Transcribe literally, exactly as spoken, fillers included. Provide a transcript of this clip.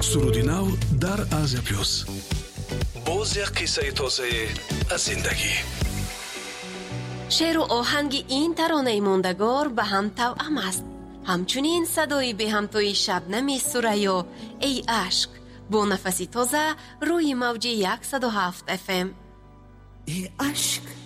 суруди нав дар Азия плюс. боз як қиссаи тозаи аз зиндагӣ. шеъру оҳанги ин таронаи мондагор ба ҳам тавъам аст. ҳамчунин садои беҳамтои шабнами сурайё «Эй ашк» бо нафаси тоза рӯи мавҷи сад و هفت اف ام. ای عشق